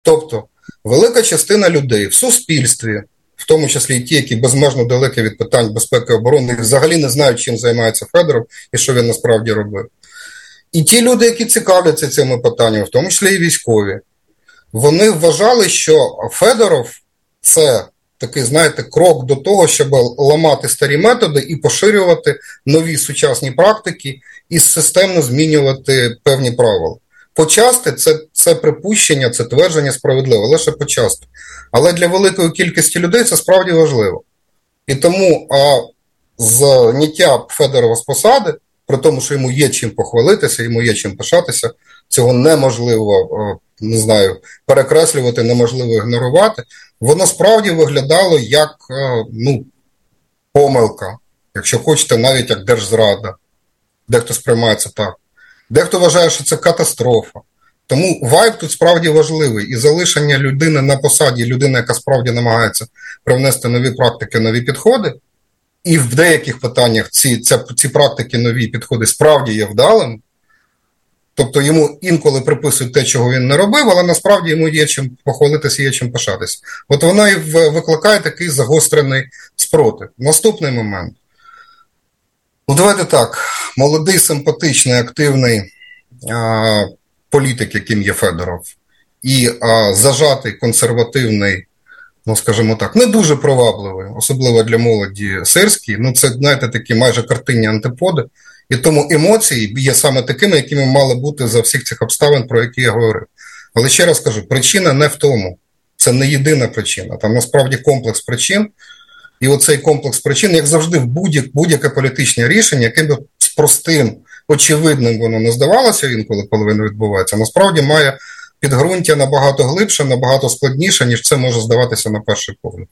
Тобто, велика частина людей в суспільстві, в тому числі і ті, які безмежно далекі від питань безпеки і оборони, взагалі не знають, чим займається Федоров і що він насправді робив. І ті люди, які цікавляться цими питаннями, в тому числі і військові, вони вважали, що Федоров – це такий, знаєте, крок до того, щоб ламати старі методи і поширювати нові сучасні практики і системно змінювати певні правила. Почасти це припущення, це твердження справедливе, лише почасти. Але для великої кількості людей це справді важливо. І тому зняття Федорова з посади, при тому, що йому є чим похвалитися, йому є чим пишатися, цього неможливо, не знаю, перекреслювати, неможливо ігнорувати, воно справді виглядало як, помилка, якщо хочете, навіть як держзрада. Дехто сприймає це так. Дехто вважає, що це катастрофа. Тому вайб тут справді важливий. І залишення людини на посаді, людини, яка справді намагається привнести нові практики, нові підходи, і в деяких питаннях ці практики, нові підходи справді є вдалими. Тобто йому інколи приписують те, чого він не робив, але насправді йому є чим похвалитися, є чим пишатися. От воно і викликає такий загострений спротив. Наступний момент. Давайте так. Молодий, симпатичний, активний політик, яким є Федоров, і зажатий, консервативний, скажімо так, не дуже привабливий, особливо для молоді, Сирський, це, знаєте, такі майже картинні антиподи, і тому емоції є саме такими, якими мали бути за всіх цих обставин, про які я говорив. Але ще раз кажу, причина не в тому, це не єдина причина, там насправді комплекс причин, і оцей комплекс причин, як завжди, в будь-яке політичне рішення, яким би простим, очевидним воно не здавалося інколи, коли воно відбувається, насправді має підґрунтя набагато глибше, набагато складніше, ніж це може здаватися на перший погляд.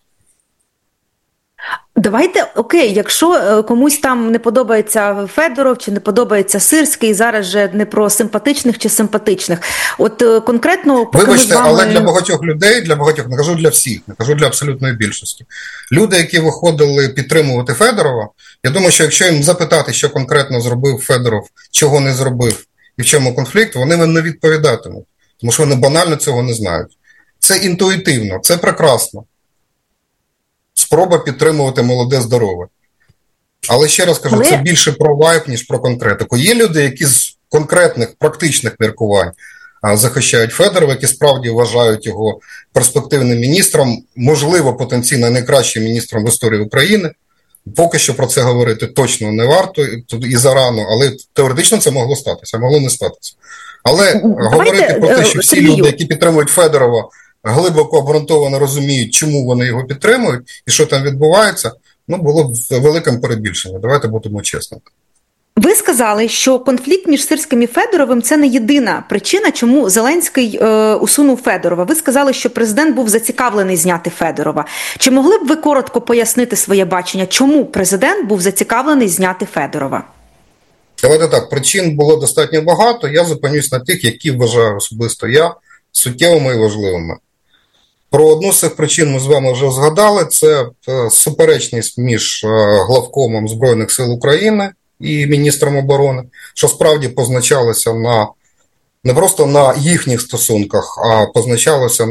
Давайте, окей, якщо комусь там не подобається Федоров чи не подобається Сирський, зараз же не про симпатичних чи симпатичних. От конкретно... Вибачте, але для багатьох людей, не кажу для всіх, не кажу для абсолютної більшості. Люди, які виходили підтримувати Федорова, я думаю, що якщо їм запитати, що конкретно зробив Федоров, чого не зробив і в чому конфлікт, вони вам не відповідатимуть. Тому що вони банально цього не знають. Це інтуїтивно, це прекрасно. Спроба підтримувати молоде, здорове. Але ще раз кажу, це більше про вайб, ніж про конкретику. Є люди, які з конкретних, практичних міркувань захищають Федорова, які справді вважають його перспективним міністром, можливо, потенційно найкращим міністром в історії України. Поки що про це говорити точно не варто і зарано, але теоретично це могло статися, могло не статися. Але говорити про те, що всі люди, які підтримують Федорова, глибоко обґрунтовано розуміють, чому вони його підтримують і що там відбувається, було б великим перебільшенням. Давайте будемо чесними. Ви сказали, що конфлікт між Сирським і Федоровим – це не єдина причина, чому Зеленський усунув Федорова. Ви сказали, що президент був зацікавлений зняти Федорова. Чи могли б ви коротко пояснити своє бачення, чому президент був зацікавлений зняти Федорова? Давайте так, причин було достатньо багато, я зупинюсь на тих, які вважаю особисто я суттєвими і важливими. Про одну з цих причин ми з вами вже згадали, це суперечність між главкомом Збройних сил України і міністром оборони, що справді позначалося не просто на їхніх стосунках, а позначалося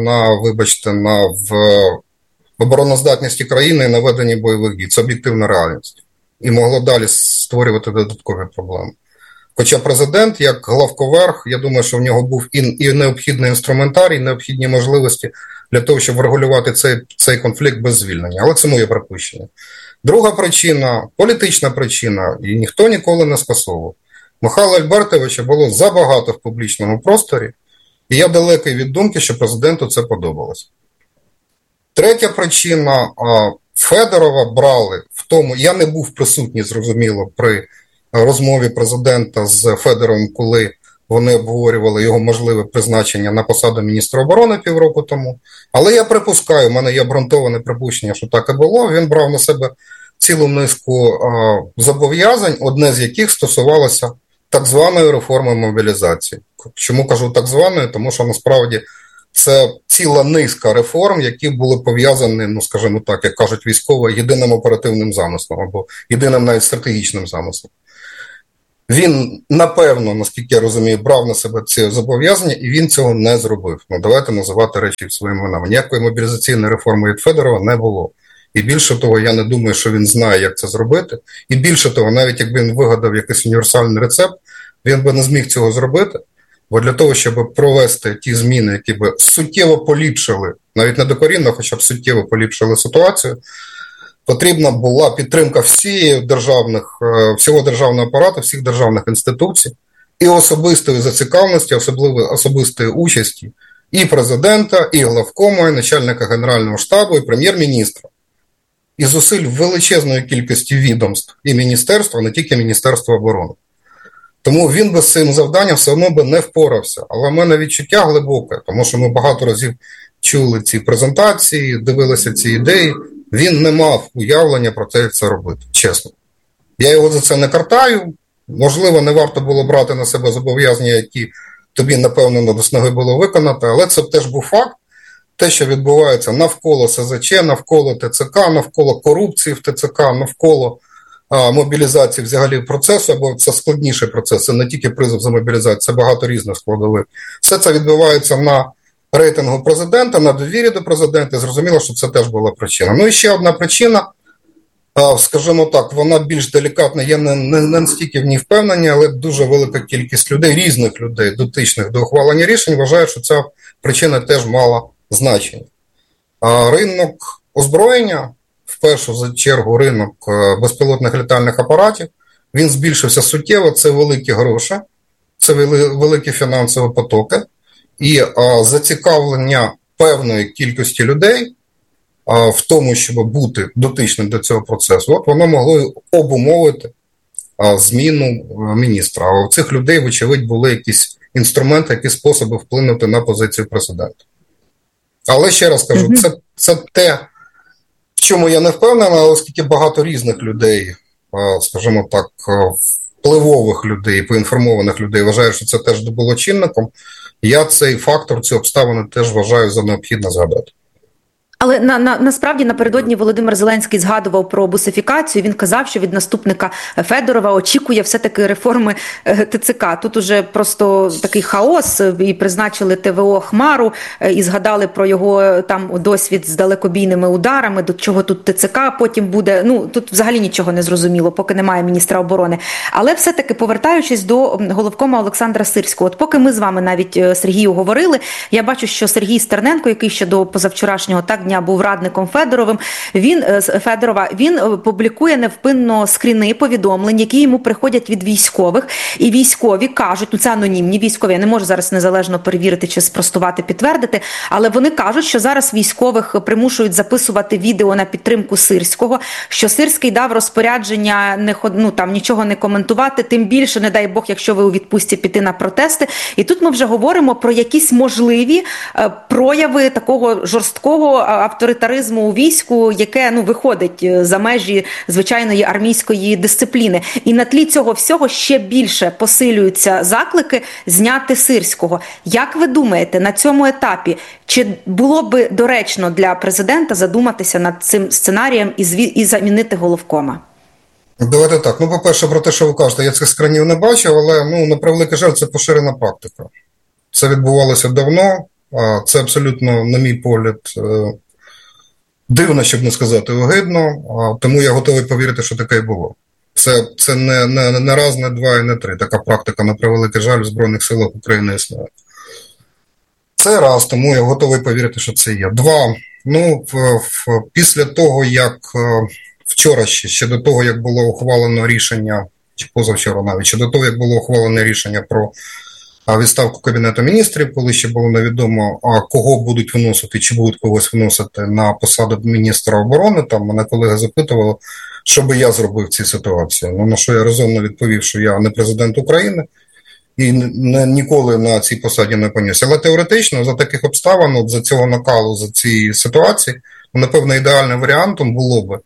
в обороноздатності країни і на веденні бойових дій. Це об'єктивна реальність. І могло далі створювати додаткові проблеми. Хоча президент, як главковерх, я думаю, що в нього був і необхідний інструментарій, необхідні можливості для того, щоб врегулювати цей конфлікт без звільнення. Але це моє припущення. Друга причина – політична причина, і ніхто ніколи не скасовував. Михайла Альбертовича було забагато в публічному просторі, і я далекий від думки, що президенту це подобалось. Третя причина – Федорова брали в тому, я не був присутній, зрозуміло, при розмові президента з Федоровим, коли вони обговорювали його можливе призначення на посаду міністра оборони півроку тому. Але я припускаю, в мене є обґрунтоване припущення, що так і було. Він брав на себе цілу низку зобов'язань, одне з яких стосувалося так званої реформи мобілізації. Чому кажу так званої? Тому що насправді це ціла низка реформ, які були пов'язані, скажімо так, як кажуть військові, єдиним оперативним замислом або єдиним навіть стратегічним замислом. Він, напевно, наскільки я розумію, брав на себе ці зобов'язання, і він цього не зробив. Ну, давайте називати речі своїми іменами. Ніякої мобілізаційної реформи від Федорова не було. І більше того, я не думаю, що він знає, як це зробити. І більше того, навіть якби він вигадав якийсь універсальний рецепт, він би не зміг цього зробити. Бо для того, щоб провести ті зміни, які би суттєво поліпшили, навіть не докорінно, хоча б суттєво поліпшили ситуацію, потрібна була підтримка всього державного апарату, всіх державних інституцій і особистої зацікавленості, особистої участі і президента, і главкома, і начальника Генерального штабу, і прем'єр-міністра. І зусиль величезної кількості відомств і міністерства, не тільки Міністерства оборони. Тому він би з цим завданням все одно би не впорався. Але в мене відчуття глибоке, тому що ми багато разів чули ці презентації, дивилися ці ідеї. Він не мав уявлення про те, як це робити, чесно. Я його за це не картаю. Можливо, не варто було брати на себе зобов'язання, які тобі, напевно, до снаги було виконати, але це теж був факт. Те, що відбувається навколо СЗЧ, навколо ТЦК, навколо корупції в ТЦК, навколо мобілізації взагалі процесу, або це складніший процес, це не тільки призов за мобілізацію, це багато різних складових. Все це відбувається на рейтингу президента, на довірі до президента, зрозуміло, що це теж була причина. Ну і ще одна причина, скажімо так, вона більш делікатна, я не настільки в ній впевнений, але дуже велика кількість людей, різних людей, дотичних до ухвалення рішень, вважають, що ця причина теж мала значення. Ринок озброєння, в першу чергу ринок безпілотних літальних апаратів, він збільшився суттєво, це великі гроші, це великі фінансові потоки, і зацікавлення певної кількості людей в тому, щоб бути дотичним до цього процесу, от воно могло обумовити зміну міністра. А у цих людей, вочевидь, були якісь інструменти, якісь способи вплинути на позицію президента. Але ще раз кажу, це те, в чому я не впевнений, але оскільки багато різних людей, скажімо так, впливових людей, поінформованих людей вважають, що це теж було чинником, я цей фактор, ці обставини теж вважаю за необхідно згадати. Але насправді напередодні Володимир Зеленський згадував про бусифікацію. Він казав, що від наступника Федорова очікує все-таки реформи ТЦК. Тут уже просто такий хаос, і призначили ТВО Хмару, і згадали про його там досвід з далекобійними ударами, до чого тут ТЦК потім буде. Ну, тут взагалі нічого не зрозуміло, поки немає міністра оборони. Але все-таки, повертаючись до головкома Олександра Сирського, от поки ми з вами навіть, Сергію, говорили, я бачу, що Сергій Стерненко, який ще до позавчорашнього дня був радником Федорова, він публікує невпинно скріни повідомлень, які йому приходять від військових, і військові кажуть, ну це анонімні військові, я не можу зараз незалежно перевірити чи спростувати, підтвердити, але вони кажуть, що зараз військових примушують записувати відео на підтримку Сирського, що Сирський дав розпорядження нічого не коментувати, тим більше, не дай Бог, якщо ви у відпустці піти на протести. І тут ми вже говоримо про якісь можливі прояви такого жорсткого авторитаризму у війську, яке виходить за межі звичайної армійської дисципліни. І на тлі цього всього ще більше посилюються заклики зняти Сирського. Як ви думаєте, на цьому етапі, чи було би доречно для президента задуматися над цим сценарієм і замінити головкома? Давайте так. По-перше, про те, що ви кажете, я цих скранів не бачив, але, на превеликий жаль, це поширена практика. Це відбувалося давно. Це абсолютно, на мій погляд, дивно, щоб не сказати огидно, тому я готовий повірити, що таке і було. Це не раз, не два і не три. Така практика, на превеликий жаль, в Збройних силах України існує. Це раз, тому я готовий повірити, що це є. Два, після того, як вчора ще до того, як було ухвалено рішення, чи позавчора навіть, ще до того, як було ухвалене рішення про відставку Кабінету міністрів, коли ще було невідомо, кого будуть виносити, чи будуть когось виносити на посаду міністра оборони. Там мене колеги запитували, що би я зробив в цій ситуації. На що я резонно відповів, що я не президент України і ніколи на цій посаді не опинюся. Але теоретично, за таких обставин, за цього накалу, за цієї ситуації, напевно, ідеальним варіантом було би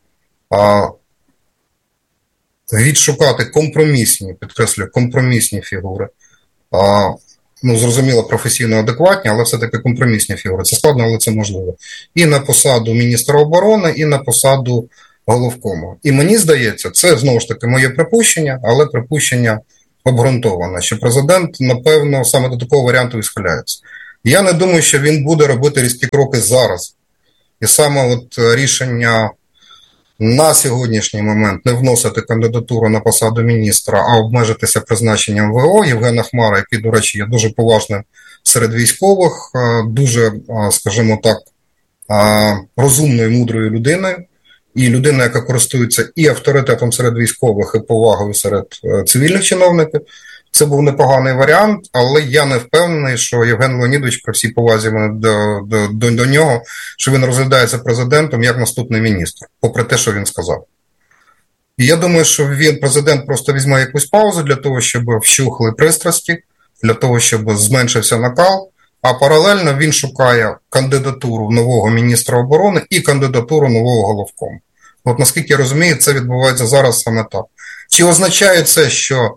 відшукати компромісні фігури. Зрозуміло, професійно адекватні, але все-таки компромісні фігури. Це складно, але це можливо. І на посаду міністра оборони, і на посаду головкому. І мені здається, це, знову ж таки, моє припущення, але припущення обґрунтована, що президент, напевно, саме до такого варіанту і схиляється. Я не думаю, що він буде робити різкі кроки зараз. І саме от рішення на сьогоднішній момент не вносити кандидатуру на посаду міністра, а обмежитися призначенням ВО Євгена Хмара, який, до речі, є дуже поважним серед військових, дуже, скажімо так, розумною, мудрою людиною, і людина, яка користується і авторитетом серед військових, і повагою серед цивільних чиновників. Це був непоганий варіант, але я не впевнений, що Євген Леонідович, при всій повазі до нього, що він розглядається президентом як наступний міністр, попри те, що він сказав. І я думаю, що президент просто візьме якусь паузу для того, щоб вщухли пристрасті, для того, щоб зменшився накал, а паралельно він шукає кандидатуру нового міністра оборони і кандидатуру нового головкому. От наскільки я розумію, це відбувається зараз саме так. Чи означає це, що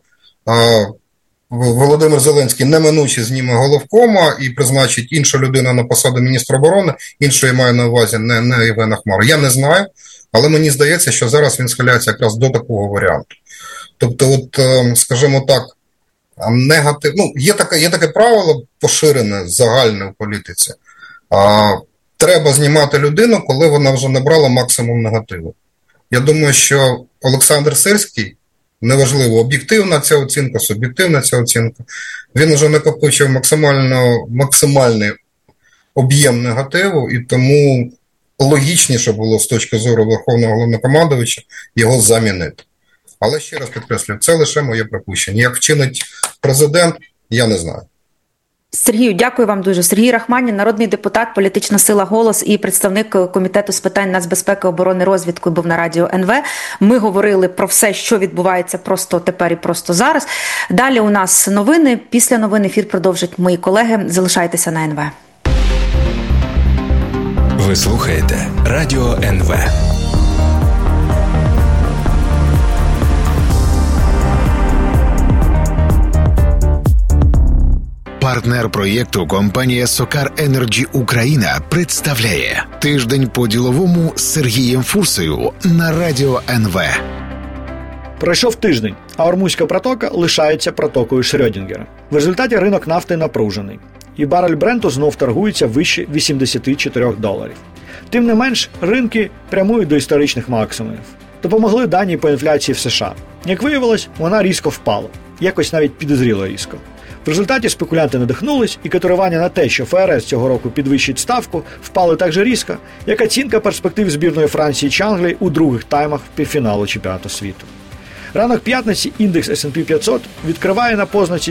Володимир Зеленський неминуче зніме головкома і призначить іншу людину на посаду міністра оборони, іншої маю на увазі не Євгена Хмара? Я не знаю, але мені здається, що зараз він схиляється якраз до такого варіанту. Тобто, от, скажімо так, негатив. Ну, є таке правило поширене, загальне в політиці. Треба знімати людину, коли вона вже набрала максимум негативу. Я думаю, що Олександр Сирський, неважливо, об'єктивна ця оцінка, суб'єктивна ця оцінка, він вже накопичив максимальний об'єм негативу, і тому логічніше було з точки зору Верховного Головнокомандувача його замінити. Але ще раз підкреслюю, це лише моє припущення. Як вчинить президент, я не знаю. Сергію, дякую вам дуже. Сергій Рахманін, народний депутат, політична сила «Голос» і представник Комітету з питань нацбезпеки, оборони, розвідки, був на радіо НВ. Ми говорили про все, що відбувається просто тепер і просто зараз. Далі у нас новини. Після новин ефір продовжать мої колеги. Залишайтеся на НВ. Ви слухаєте радіо НВ. Партнер проєкту компанія Сокар Енерджі Україна представляє «Тиждень по-діловому» з Сергієм Фурсою на радіо НВ. Пройшов тиждень, а Ормузька протока лишається протокою Шрёдінгера. В результаті ринок нафти напружений, і барель Бренту знов торгується вище $84. Тим не менш, ринки прямують до історичних максимумів. Допомогли дані по інфляції в США. Як виявилось, вона різко впала, якось навіть підозріло різко. В результаті спекулянти надихнулись, і котирування на те, що ФРС цього року підвищить ставку, впали так же різко, як оцінка перспектив збірної Франції чи Англії у других таймах півфіналу чемпіонату світу. Ранок п'ятниці індекс S&P 500 відкриває на позначці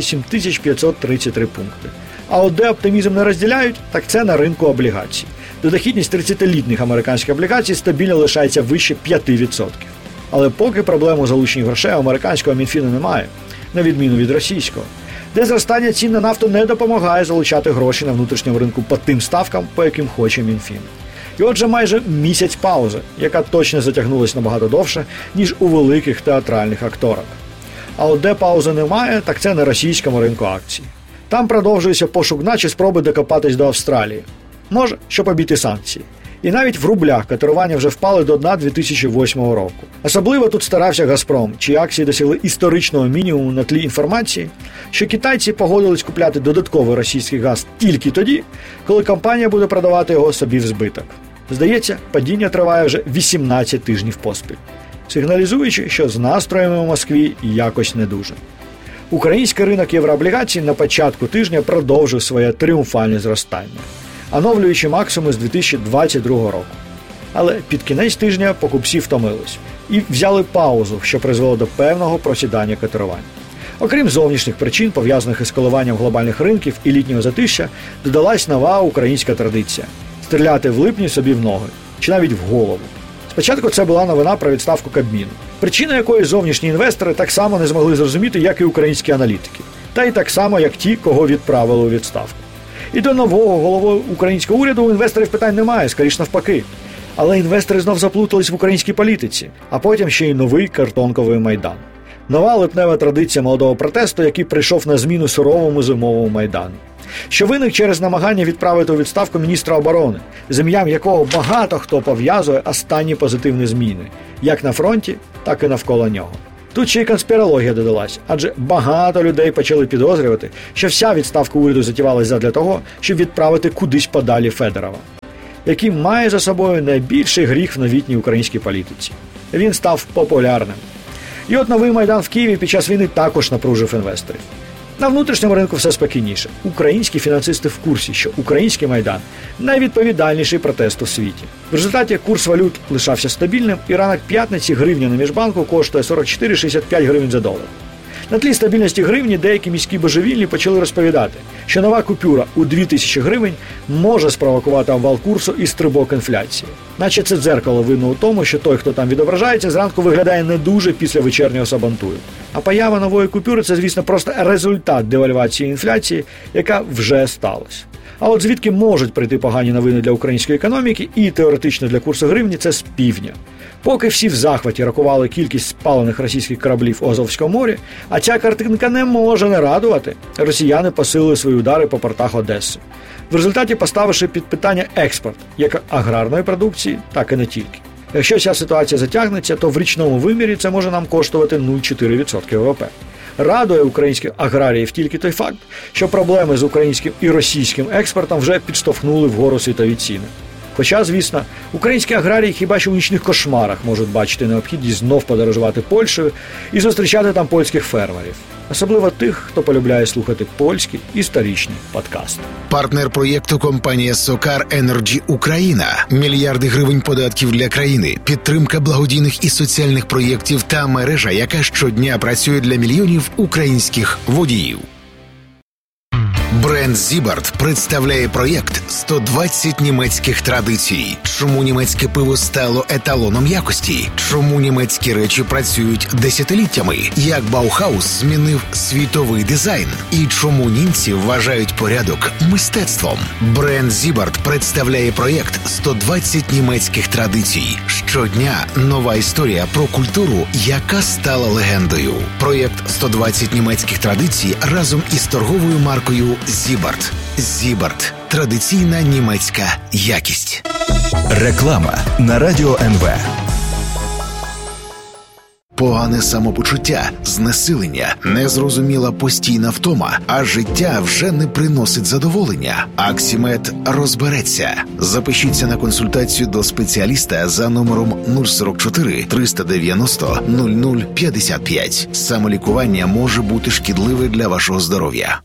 7533 пункти. А от де оптимізм не розділяють, так це на ринку облігацій. Дохідність 30-літніх американських облігацій стабільно лишається вище 5%. Але поки проблем у залученні грошей американського Мінфіну немає, на відміну від російського, де зростання цін на нафту не допомагає залучати гроші на внутрішньому ринку по тим ставкам, по яким хоче Мінфін. І отже, майже місяць паузи, яка точно затягнулась набагато довше, ніж у великих театральних акторах. А от де паузи немає, так це на російському ринку акцій. Там продовжується пошук дна чи спроби докопатись до Австралії. Може, щоб обійти санкції. І навіть в рублях котирування вже впали до дна 2008 року. Особливо тут старався «Газпром», чиї акції досягли історичного мінімуму на тлі інформації, що китайці погодились купляти додатковий російський газ тільки тоді, коли компанія буде продавати його собі в збиток. Здається, падіння триває вже 18 тижнів поспіль, сигналізуючи, що з настроями у Москві якось не дуже. Український ринок єврооблігацій на початку тижня продовжив своє тріумфальне зростання, оновлюючи максимум з 2022 року. Але під кінець тижня покупці втомились і взяли паузу, що призвело до певного просідання котирувань. Окрім зовнішніх причин, пов'язаних із коливанням глобальних ринків і літнього затища, додалась нова українська традиція – стріляти в липні собі в ноги, чи навіть в голову. Спочатку це була новина про відставку Кабміну, причина якої зовнішні інвестори так само не змогли зрозуміти, як і українські аналітики, та й так само, як ті, кого відправили у відставку. І до нового голови українського уряду у інвесторів питань немає, скоріш навпаки. Але інвестори знов заплутались в українській політиці, а потім ще й новий картонковий Майдан. Нова липнева традиція молодого протесту, який прийшов на зміну суровому зимовому Майдану. Що виник через намагання відправити у відставку міністра оборони, з ім'ям якого багато хто пов'язує останні позитивні зміни, як на фронті, так і навколо нього. Тут ще й конспірологія додалась, адже багато людей почали підозрювати, що вся відставка уряду затівалась задля того, щоб відправити кудись подалі Федорова, який має за собою найбільший гріх в новітній українській політиці. Він став популярним. І от новий Майдан в Києві під час війни також напружив інвесторів. На внутрішньому ринку все спокійніше. Українські фінансисти в курсі, що український Майдан – найвідповідальніший протест у світі. В результаті курс валют лишався стабільним, і ранок п'ятниці гривня на Міжбанку коштує 44,65 гривень за долар. На тлі стабільності гривні деякі міські божевільні почали розповідати, що нова купюра у 2000 гривень може спровокувати обвал курсу і стрибок інфляції. Наче це дзеркало видно у тому, що той, хто там відображається, зранку виглядає не дуже після вечірнього сабантую. А поява нової купюри – це, звісно, просто результат девальвації інфляції, яка вже сталася. А от звідки можуть прийти погані новини для української економіки і теоретично для курсу гривні – це з півдня. Поки всі в захваті рахували кількість спалених російських кораблів у Азовському морі, а ця картинка не може не радувати, росіяни посилили свої удари по портах Одеси. В результаті поставивши під питання експорт як аграрної продукції, так і не тільки. Якщо ця ситуація затягнеться, то в річному вимірі це може нам коштувати 0,4% ВВП. Радує українських аграріїв тільки той факт, що проблеми з українським і російським експортом вже підштовхнули вгору світові ціни. Хоча, звісно, українські аграрії хіба що в нічних кошмарах можуть бачити необхідність знов подорожувати Польщею і зустрічати там польських фермерів. Особливо тих, хто полюбляє слухати польські історичні подкасти. Партнер проєкту – компанія SOCAR Energy Україна. Мільярди гривень податків для країни, підтримка благодійних і соціальних проєктів та мережа, яка щодня працює для мільйонів українських водіїв. Бренд Зібарт представляє проєкт «120 німецьких традицій». Чому німецьке пиво стало еталоном якості? Чому німецькі речі працюють десятиліттями? Як Баухаус змінив світовий дизайн? І чому німці вважають порядок мистецтвом? Бренд Зібарт представляє проєкт «120 німецьких традицій». Щодня нова історія про культуру, яка стала легендою. Проєкт «120 німецьких традицій» разом із торговою маркою Зібарт. Зібарт. Традиційна німецька якість. Реклама на Радіо НВ. Погане самопочуття, знесилення, незрозуміла постійна втома, а життя вже не приносить задоволення. Аксімед розбереться. Запишіться на консультацію до спеціаліста за номером 044 390 0055. Самолікування може бути шкідливе для вашого здоров'я.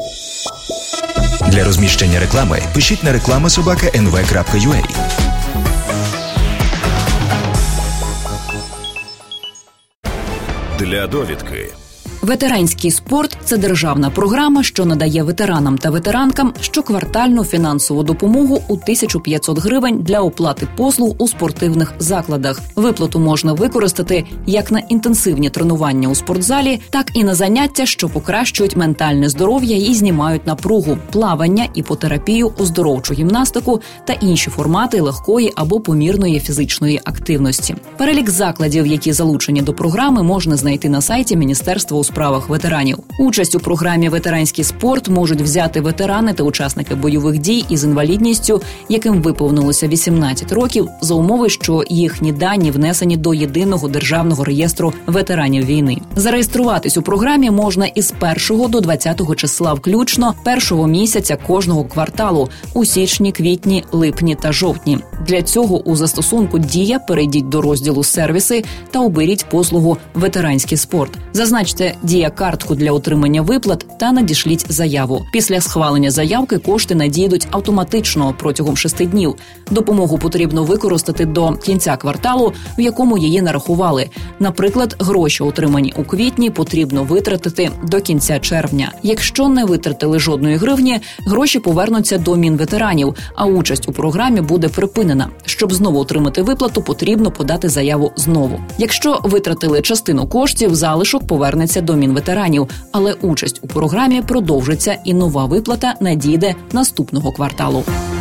Для розміщення реклами пишіть на reklama@nv.ua. Для довідки. Ветеранський спорт – це державна програма, що надає ветеранам та ветеранкам щоквартальну фінансову допомогу у 1500 гривень для оплати послуг у спортивних закладах. Виплату можна використати як на інтенсивні тренування у спортзалі, так і на заняття, що покращують ментальне здоров'я і знімають напругу, плавання, іпотерапію, оздоровчу гімнастику та інші формати легкої або помірної фізичної активності. Перелік закладів, які залучені до програми, можна знайти на сайті Міністерства у справах ветеранів. Участь у програмі «Ветеранський спорт» можуть взяти ветерани та учасники бойових дій із інвалідністю, яким виповнилося 18 років, за умови, що їхні дані внесені до Єдиного державного реєстру ветеранів війни. Зареєструватись у програмі можна із 1 до 20 числа включно першого місяця кожного кварталу у січні, квітні, липні та жовтні. Для цього у застосунку «Дія» перейдіть до розділу «Сервіси» та оберіть послугу «Ветеранський спорт». Зазначте «Дія-картку» для отримання виплат та надішліть заяву. Після схвалення заявки кошти надійдуть автоматично протягом 6 днів. Допомогу потрібно використати до кінця кварталу, в якому її нарахували. Наприклад, гроші, отримані у квітні, потрібно витратити до кінця червня. Якщо не витратили жодної гривні, гроші повернуться до Мінветеранів, а участь у програмі буде припинена. Щоб знову отримати виплату, потрібно подати заяву знову. Якщо витратили частину коштів, залишок повернеться до Мінветеранів, але участь у програмі продовжиться і нова виплата надійде наступного кварталу.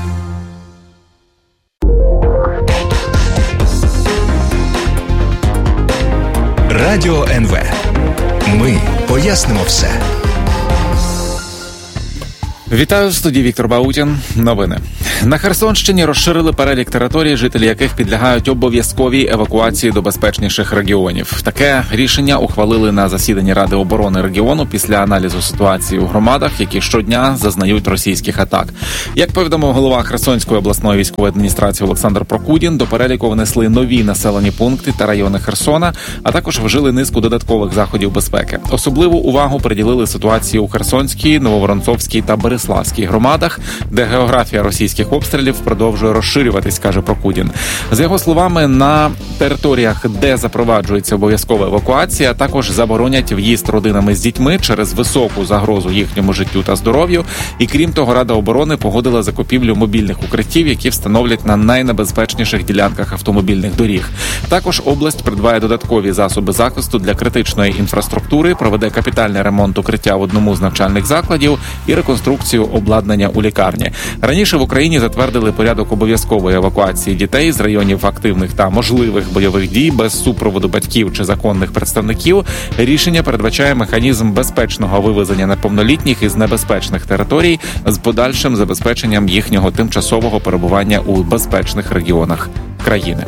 Радіо НВ. Ми пояснимо все. Вітаю, в студії Віктор Баутін. Новини. На Херсонщині розширили перелік територій, жителі яких підлягають обов'язковій евакуації до безпечніших регіонів. Таке рішення ухвалили на засіданні Ради оборони регіону після аналізу ситуації у громадах, які щодня зазнають російських атак. Як повідомив голова Херсонської обласної військової адміністрації Олександр Прокудін, до переліку внесли нові населені пункти та райони Херсона, а також вжили низку додаткових заходів безпеки. Особливу увагу приділили ситуації у Херсонській, Нововоронцовській та Береславській громадах, де географія російських обстрілів продовжує розширюватись, каже Прокудін. За його словами, на територіях, де запроваджується обов'язкова евакуація, а також заборонять в'їзд родинами з дітьми через високу загрозу їхньому життю та здоров'ю. І крім того, Рада оборони погодила закупівлю мобільних укриттів, які встановлять на найнебезпечніших ділянках автомобільних доріг. Також область придбає додаткові засоби захисту для критичної інфраструктури, проведе капітальний ремонт укриття в одному з навчальних закладів і реконструкцію обладнання у лікарні. Раніше в Україні затвердили порядок обов'язкової евакуації дітей з районів активних та можливих бойових дій без супроводу батьків чи законних представників. Рішення передбачає механізм безпечного вивезення неповнолітніх із небезпечних територій з подальшим забезпеченням їхнього тимчасового перебування у безпечних регіонах країни.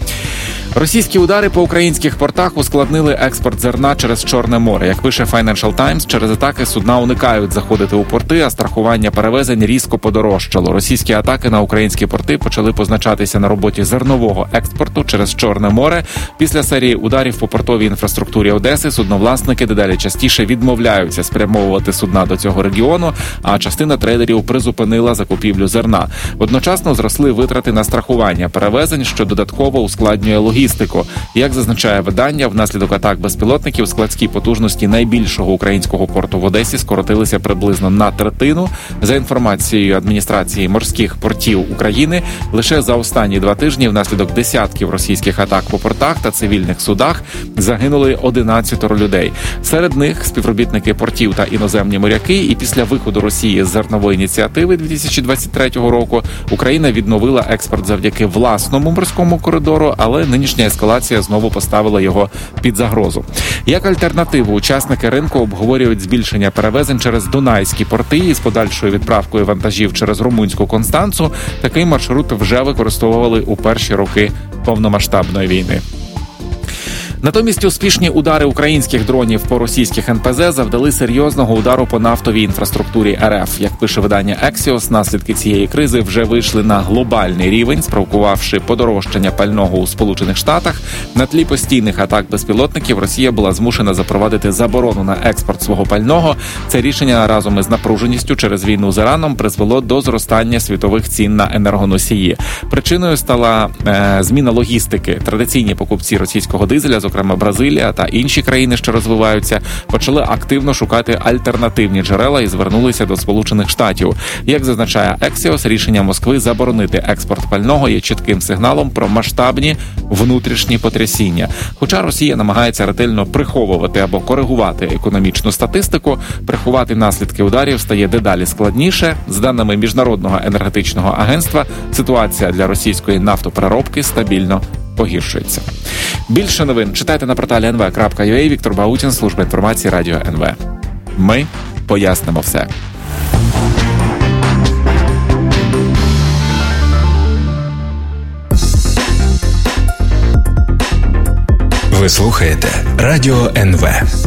Російські удари по українських портах ускладнили експорт зерна через Чорне море. Як пише Financial Times, через атаки судна уникають заходити у порти, а страхування перевезень різко подорожчало. Російські атаки на українські порти почали позначатися на роботі зернового експорту через Чорне море. Після серії ударів по портовій інфраструктурі Одеси судновласники дедалі частіше відмовляються спрямовувати судна до цього регіону, а частина трейдерів призупинила закупівлю зерна. Одночасно зросли витрати на страхування перевезень, що додатково ускладнює логістику. Як зазначає видання, внаслідок атак безпілотників складські потужності найбільшого українського порту в Одесі скоротилися приблизно на третину. За інформацією адміністрації морських портів України, лише за останні 2 тижні внаслідок десятків російських атак по портах та цивільних судах загинули 11 людей. Серед них співробітники портів та іноземні моряки. І після виходу Росії з зернової ініціативи 2023 року Україна відновила експорт завдяки власному морському коридору, але нинішня ескалація знову поставила його під загрозу. Як альтернативу учасники ринку обговорюють збільшення перевезень через Дунайські порти із подальшою відправкою вантажів через румунську Констанцу. Такий маршрут вже використовували у перші роки повномасштабної війни. Натомість успішні удари українських дронів по російських НПЗ завдали серйозного удару по нафтовій інфраструктурі РФ. Як пише видання Axios, наслідки цієї кризи вже вийшли на глобальний рівень, спровокувавши подорожчання пального у Сполучених Штатах. На тлі постійних атак безпілотників Росія була змушена запровадити заборону на експорт свого пального. Це рішення разом із напруженістю через війну з Іраном призвело до зростання світових цін на енергоносії. Причиною стала зміна логістики. Традиційні покупці російського дизеля, зокрема Бразилія та інші країни, що розвиваються, почали активно шукати альтернативні джерела і звернулися до Сполучених Штатів. Як зазначає Axios, рішення Москви заборонити експорт пального є чітким сигналом про масштабні внутрішні потрясіння. Хоча Росія намагається ретельно приховувати або коригувати економічну статистику, приховати наслідки ударів стає дедалі складніше. З даними Міжнародного енергетичного агентства, ситуація для російської нафтопереробки стабільно погіршується. Більше новин читайте на порталі nv.ua. Віктор Баутін, служба інформації Радіо НВ. Ми пояснимо все. Ви слухаєте Радіо НВ.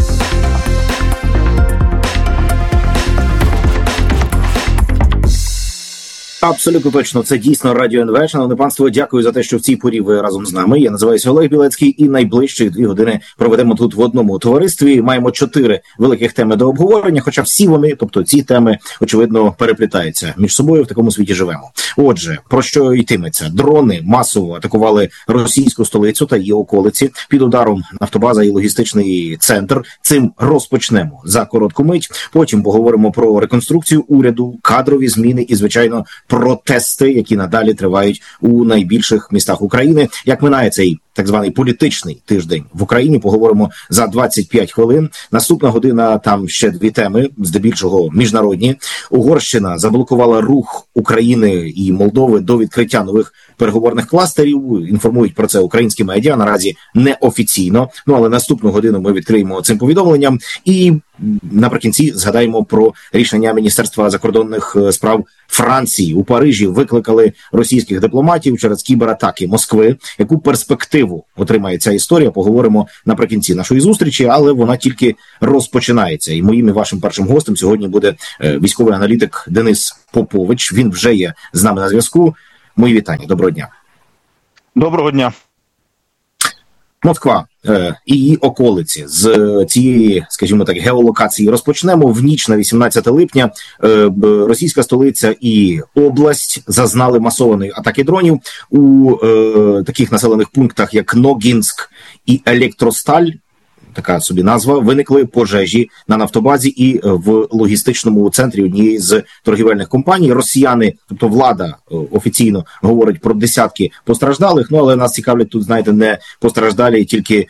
Абсолютно точно, це дійсно Радіо НВ. Шановне панство, дякую за те, що в цій порі ви разом з нами. Я називаюся Олег Білецький, і найближчі 2 години проведемо тут в одному товаристві. Маємо 4 великих теми до обговорення, хоча всі вони, тобто ці теми, очевидно, переплітаються між собою. В такому світі живемо. Отже, про що йтиметься? Дрони масово атакували російську столицю та її околиці. Під ударом нафтобаза і логістичний центр. Цим розпочнемо за коротку мить. Потім поговоримо про реконструкцію уряду, кадрові зміни і, звичайно, протести, які надалі тривають у найбільших містах України. Як минає цей так званий політичний тиждень в Україні, поговоримо за 25 хвилин. Наступна година, там ще 2 теми, здебільшого міжнародні. Угорщина заблокувала рух України і Молдови до відкриття нових переговорних кластерів. Інформують про це українські медіа, наразі неофіційно. Але наступну годину ми відкриємо цим повідомленням. І наприкінці згадаємо про рішення Міністерства закордонних справ Франції. У Парижі викликали російських дипломатів через кібератаки Москви. Яку перспективу отримає ця історія, поговоримо наприкінці нашої зустрічі, але вона тільки розпочинається. І моїм і вашим першим гостем сьогодні буде військовий аналітик Денис Попович. Він вже є з нами на зв'язку. Мої вітання. Доброго дня. Доброго дня. Москва і її околиці. З цієї, скажімо так, геолокації розпочнемо. В ніч на 18 липня російська столиця і область зазнали масованої атаки дронів. У таких населених пунктах, як Ногінськ і Електросталь, така собі назва, виникли пожежі на нафтобазі і в логістичному центрі однієї з торгівельних компаній. Росіяни, тобто влада офіційно говорить про десятки постраждалих, але нас цікавлять тут, знаєте, не постраждалі, тільки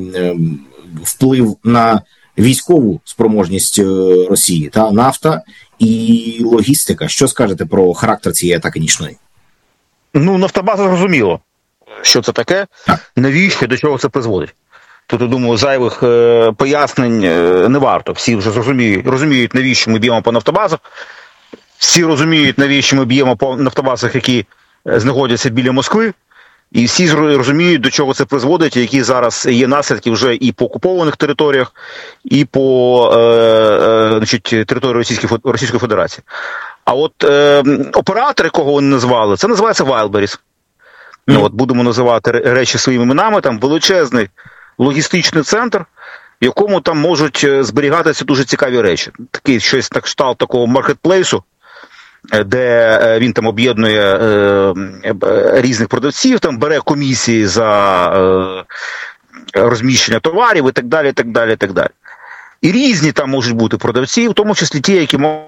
вплив на військову спроможність Росії, та нафта і логістика. Що скажете про характер цієї атаки нічної? Нафтобаза зрозуміло, що це таке, навіщо, до чого це призводить. Тут, я думаю, зайвих пояснень не варто. Всі вже розуміють, навіщо ми б'ємо по нафтобазах. Всі розуміють, навіщо ми б'ємо по нафтобазах, які знаходяться біля Москви. І всі розуміють, до чого це призводить, які зараз є наслідки вже і по окупованих територіях, і по території Російської Федерації. А от оператори, кого вони назвали, це називається Wildberries. Будемо називати речі своїми іменами, там величезний логістичний центр, в якому там можуть зберігатися дуже цікаві речі. Такий щось на кшталт такого маркетплейсу, де він там об'єднує різних продавців, там бере комісії за розміщення товарів і так далі, і так далі, і так далі. І різні там можуть бути продавці, в тому числі ті, які можуть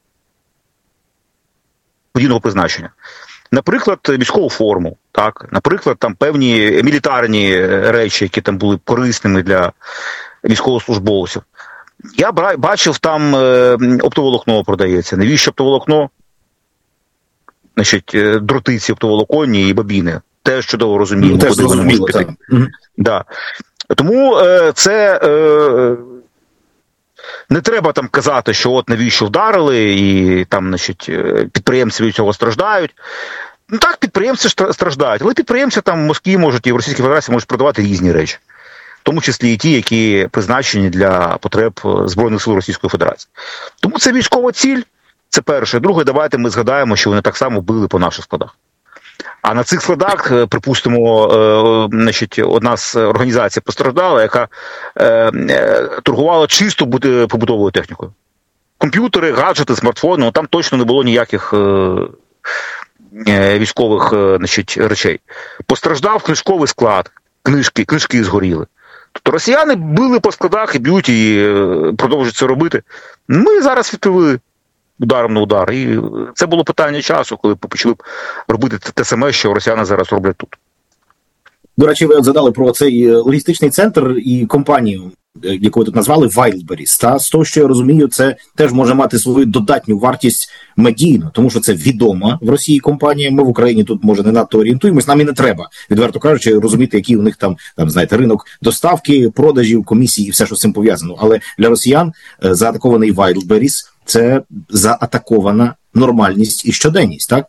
подібного призначення. Наприклад, військову форму, так, наприклад, там певні мілітарні речі, які там були корисними для військовослужбовців. Я бачив, там оптоволокно продається. Навіщо оптоволокно? Значить, дротиці оптоволоконні і бобіни. Теж чудово розуміємо, куди вони можуть піти. Да. Тому це не треба там казати, що от навіщо вдарили, і там, значить, підприємці від цього страждають. Так, підприємці страждають, але підприємці там в Москві можуть і в Російській Федерації можуть продавати різні речі. В тому числі і ті, які призначені для потреб Збройних сил Російської Федерації. Тому це військова ціль, це перше. Друге, давайте ми згадаємо, що вони так само били по наших складах. А на цих складах, припустимо, значить, одна з організацій постраждала, яка торгувала чисто побутовою технікою. Комп'ютери, гаджети, смартфони, там точно не було ніяких військових, значить, речей. Постраждав книжковий склад, книжки згоріли. Тобто росіяни били по складах і б'ють, і продовжують це робити. Ми зараз відповіли ударом на удар. І це було питання часу, коли почали б робити те саме, що росіяни зараз роблять тут. До речі, ви задали про цей логістичний центр і компанію, яку ви тут назвали, Wildberries. Та з того, що я розумію, це теж може мати свою додатню вартість медійно, тому що це відома в Росії компанія. Ми в Україні тут, може, не надто орієнтуємось, нам і не треба, відверто кажучи, розуміти, який у них там, знаєте, ринок доставки, продажів, комісій і все, що з цим пов'язано. Але для росіян заатакований Wildberries – це заатакована нормальність і щоденність, так?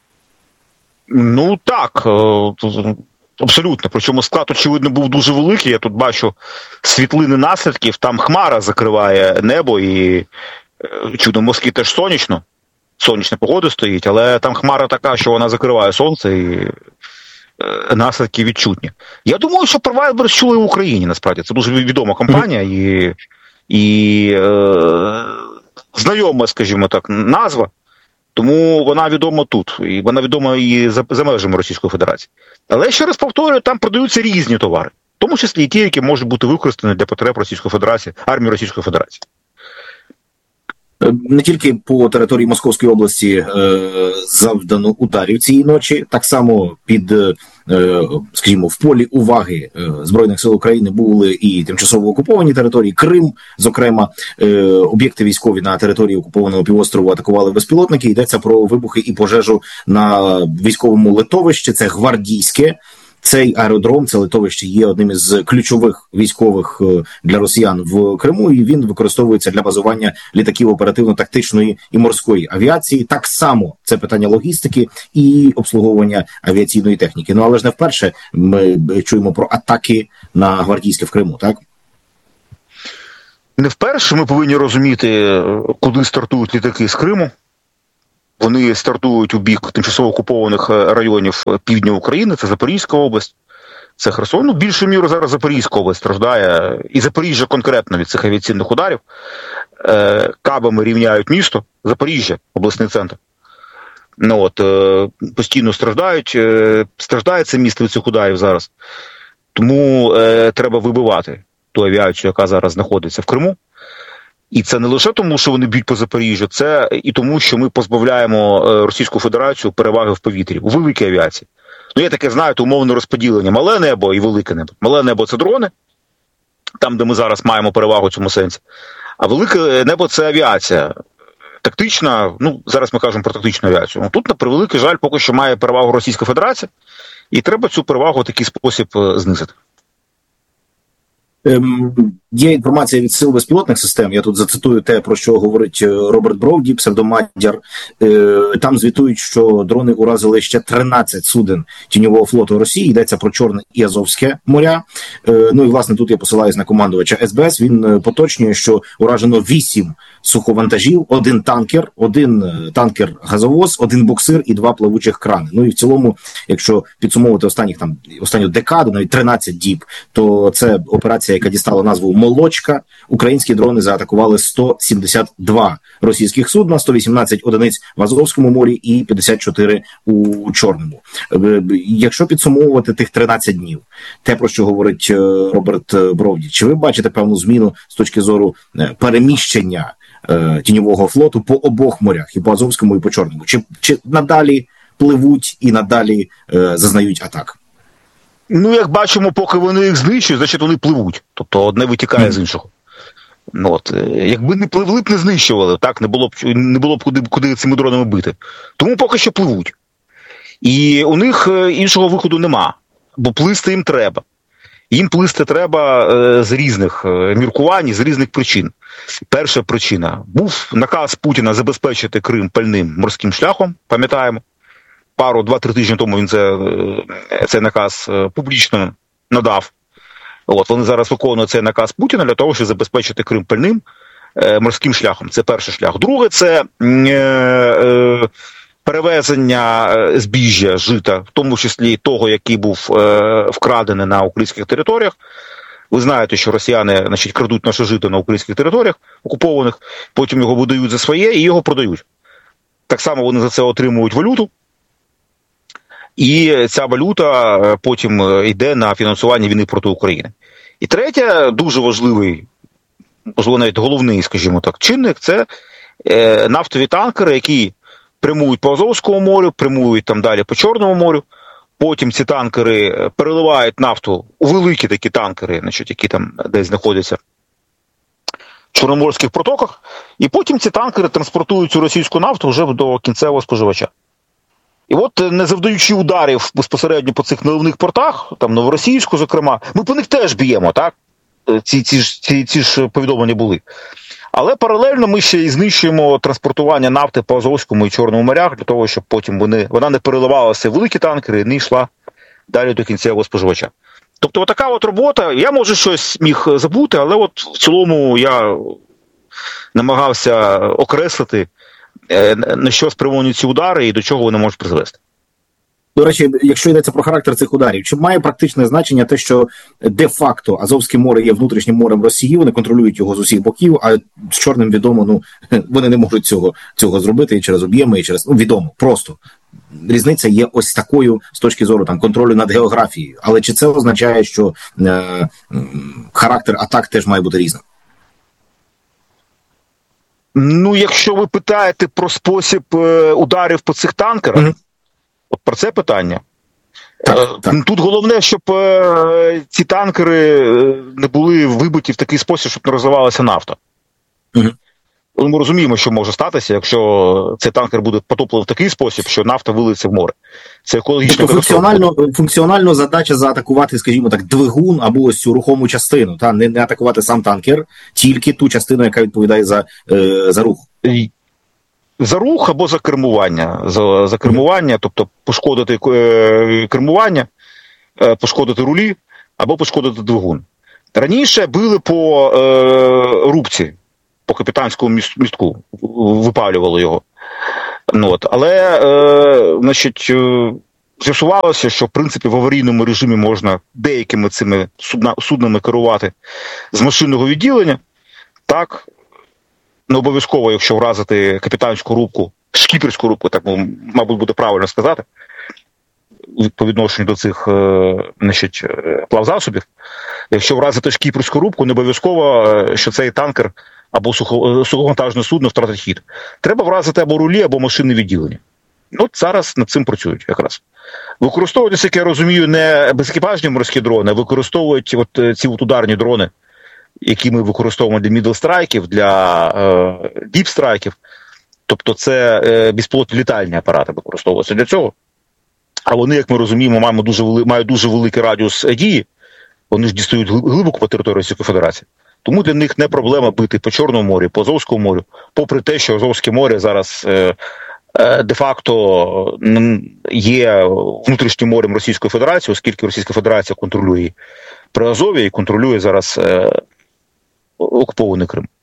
Так, абсолютно. Причому склад, очевидно, був дуже великий. Я тут бачу світлини наслідків, там хмара закриває небо і, чудо, в Москві теж сонячно. Сонячна погода стоїть, але там хмара така, що вона закриває сонце і наслідки відчутні. Я думаю, що про Wildberries чули в Україні, насправді. Це дуже відома компанія і знайома, скажімо так, назва. Тому вона відома тут, і вона відома і за межами Російської Федерації. Але, ще раз повторюю, там продаються різні товари, в тому числі і ті, які можуть бути використані для потреб Російської Федерації, армії Російської Федерації. Не тільки по території Московської області завдано ударів цієї ночі, так само під, скажімо, в полі уваги Збройних сил України були і тимчасово окуповані території, Крим, зокрема, об'єкти військові на території окупованого півострову атакували безпілотники, йдеться про вибухи і пожежу на військовому литовищі, це Гвардійське, Цей аеродром, це литовище, є одним із ключових військових для росіян в Криму, і він використовується для базування літаків оперативно-тактичної і морської авіації. Так само це питання логістики і обслуговування авіаційної техніки. Ну, але ж не вперше ми чуємо про атаки на гвардійське в Криму, так? Не вперше ми повинні розуміти, куди стартують літаки з Криму. Вони стартують у бік тимчасово окупованих районів півдня України, це Запорізька область, це Херсон. Ну, більшою мірою зараз Запорізька область страждає, і Запоріжжя конкретно від цих авіаційних ударів. Кабами рівняють місто, Запоріжжя, обласний центр. Ну, от, постійно страждає це місто від цих ударів зараз. Тому треба вибивати ту авіацію, яка зараз знаходиться в Криму. І це не лише тому, що вони б'ють по Запоріжжю, це і тому, що ми позбавляємо Російську Федерацію переваги в повітрі, у великій авіації. Ну, є таке, знаєте, умовне розподілення: мале небо і велике небо. Мале небо – це дрони, там, де ми зараз маємо перевагу в цьому сенсі. А велике небо – це авіація. Тактична, ну, зараз ми кажемо про тактичну авіацію. Тут, на превеликий жаль, поки що має перевагу Російська Федерація, і треба цю перевагу в такий спосіб знизити. Є інформація від Сил безпілотних систем, я тут зацитую те, про що говорить Роберт Бровді, псевдомадяр. Там звітують, що дрони уразили ще 13 суден тіньового флоту Росії, йдеться про Чорне і Азовське моря. Ну і, власне, тут я посилаюсь на командувача СБС, він поточнює, що уражено 8 суховантажів, 1 танкер-газовоз, 1 буксир і 2 пливучих крани. Ну і в цілому, якщо підсумовувати останню декаду, навіть 13 діб, то це операція, яка дістала назву «Молочка». Українські дрони заатакували 172 російських судна, 118 одиниць в Азовському морі і 54 у Чорному. Якщо підсумовувати тих 13 днів, те, про що говорить Роберт Бровді, чи ви бачите певну зміну з точки зору переміщення тіньового флоту по обох морях, і по Азовському, і по Чорному? Чи надалі пливуть і надалі зазнають атак? Ну, як бачимо, поки вони їх знищують, значить вони пливуть. Тобто одне витікає з іншого. Ну, от, якби не пливли б, не знищували, так, не було б куди цими дронами бити. Тому поки що пливуть. І у них іншого виходу нема, бо плисти їм треба. Їм плисти треба з різних міркувань, з різних причин. Перша причина – був наказ Путіна забезпечити Крим пальним морським шляхом, пам'ятаємо. 2-3 тижні тому він цей наказ публічно надав. От, вони зараз виконують цей наказ Путіна для того, щоб забезпечити Крим пальним морським шляхом. Це перший шлях. Друге – це перевезення збіжжя, жита, в тому числі того, який був вкрадений на українських територіях. Ви знаєте, що росіяни, значить, крадуть наше жито на українських територіях окупованих, потім його видають за своє і його продають. Так само вони за це отримують валюту. І ця валюта потім йде на фінансування війни проти України. І третє, дуже важливий, можливо, навіть головний, скажімо так, чинник – це нафтові танкери, які прямують по Азовському морю, прямують там далі по Чорному морю. Потім ці танкери переливають нафту у великі такі танкери, значить, які там десь знаходяться в Чорноморських протоках. І потім ці танкери транспортують цю російську нафту вже до кінцевого споживача. І от, не завдаючи ударів безпосередньо по цих наливних портах, там Новоросійську, зокрема, ми по них теж б'ємо, так? Ці ж повідомлення були. Але паралельно ми ще й знищуємо транспортування нафти по Азовському і Чорному морях, для того, щоб потім вона не переливалася в великі танкери і не йшла далі до кінцевого споживача. Тобто, отака от робота, я, може, щось міг забути, але от в цілому я намагався окреслити, на що спрямовані ці удари і до чого вони можуть призвести. До речі, якщо йдеться про характер цих ударів, чи має практичне значення те, що де-факто Азовське море є внутрішнім морем Росії, вони контролюють його з усіх боків, а з Чорним відомо, вони не можуть цього зробити і через об'єми, і через, відомо, просто. Різниця є ось такою з точки зору там контролю над географією. Але чи це означає, що характер атак теж має бути різним? Ну, якщо ви питаєте про спосіб ударів по цих танкерах, от про це питання. Так. Тут головне, щоб ці танкери не були вибиті в такий спосіб, щоб не розвивалася нафта. Але ми розуміємо, що може статися, якщо цей танкер буде потоплений в такий спосіб, що нафта вилиться в море. Це екологічна катастрофа. Функціонально задача заатакувати, скажімо так, двигун або ось цю рухому частину, та не атакувати сам танкер, тільки ту частину, яка відповідає за рух. За рух або за кермування. За кермування, тобто пошкодити кермування, пошкодити рулі або пошкодити двигун. Раніше били по рубці, по капітанському містку, випалювали його. Але, з'ясувалося, що, в принципі, в аварійному режимі можна деякими цими суднами керувати з машинного відділення. Так, не обов'язково, якщо вразити капітанську рубку, шкіперську рубку, так, мабуть, буде правильно сказати, по відношенню до цих плавзасобів. Якщо вразити шкіперську рубку, не обов'язково, що цей танкер або суховантажне судно втратить хід. Треба вразити або рулі, або машинне відділення. Зараз над цим працюють якраз. Використовують, як я розумію, не безекіпажні морські дрони, а використовують ці ударні дрони, які ми використовуємо для middle-страйків, для deep-страйків. Тобто це безпілотні літальні апарати використовуються для цього. А вони, як ми розуміємо, мають дуже великий радіус дії. Вони ж дістають глибоко по території Російської Федерації. Тому для них не проблема бити по Чорному морю, по Азовському морю, попри те, що Азовське море зараз де-факто є внутрішнім морем Російської Федерації, оскільки Російська Федерація контролює Приазов'я і контролює зараз окупований Крим.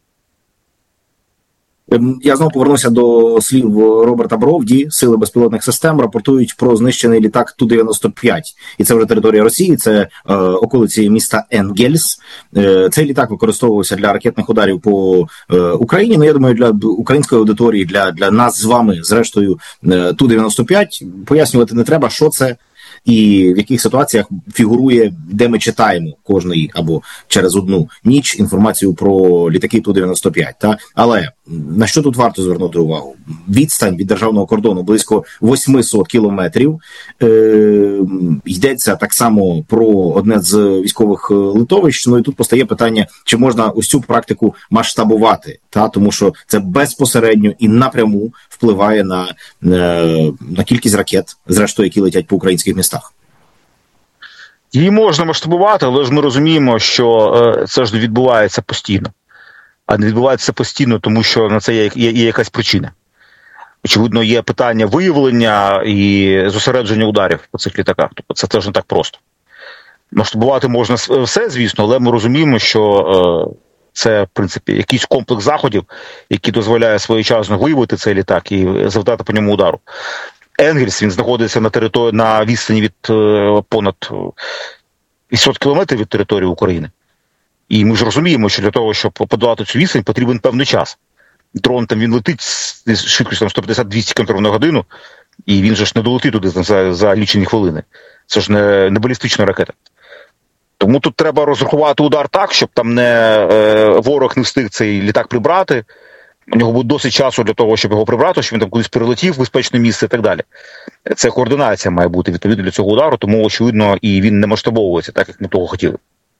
Я знову повернуся до слів Роберта Бровді. Сили безпілотних систем рапортують про знищений літак Ту-95. І це вже територія Росії, це околиці міста Енгельс. Цей літак використовувався для ракетних ударів по Україні. Я думаю, для української аудиторії, для нас з вами, зрештою, Ту-95 пояснювати не треба, що це і в яких ситуаціях фігурує, де ми читаємо кожної або через одну ніч інформацію про літаки Ту-95. Але на що тут варто звернути увагу? Відстань від державного кордону близько 800 кілометрів. Йдеться так само про одне з військових литовищ. І тут постає питання, чи можна ось цю практику масштабувати, тому що це безпосередньо і напряму впливає на кількість ракет, зрештою, які летять по українських містах. Її можна масштабувати, але ж ми розуміємо, що це ж відбувається постійно. А не відбувається постійно, тому що на це є якась причина. Очевидно, є питання виявлення і зосередження ударів по цих літаках. Тобто це теж не так просто. Масштабувати можна все, звісно, але ми розуміємо, що це, в принципі, якийсь комплекс заходів, який дозволяє своєчасно виявити цей літак і завдати по ньому удару. Енгельс, він знаходиться на відстані від понад 800 кілометрів від території України. І ми ж розуміємо, що для того, щоб подолати цю відстань, потрібен певний час. Дрон там він летить з швидкістю 150-200 км на годину, і він же ж не долетить туди за лічені хвилини. Це ж не балістична ракета. Тому тут треба розрахувати удар так, щоб там ворог не встиг цей літак прибрати. У нього буде досить часу для того, щоб його прибрати, щоб він там кудись перелетів в безпечне місце і так далі. Це координація має бути відповідно для цього удару, тому, очевидно, і він не масштабовується так, як ми того хотіли.